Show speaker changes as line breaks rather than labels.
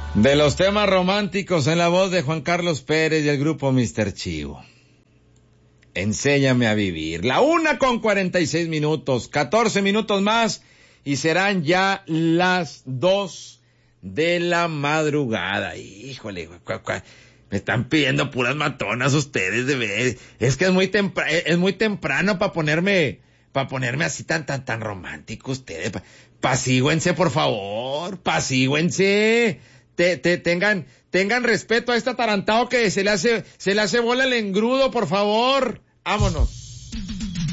De los temas románticos en la voz de Juan Carlos Pérez y el grupo Mr. Chivo. Enséñame a vivir. 1:46, 14 minutos más y serán ya las 2 de la madrugada. Híjole, me están pidiendo puras matonas ustedes, de ver. Es que es muy temprano para ponerme así tan romántico ustedes. Pasígüense, por favor, pasígüense. Tengan respeto a este atarantado que se le hace bola el engrudo, por favor. Vámonos.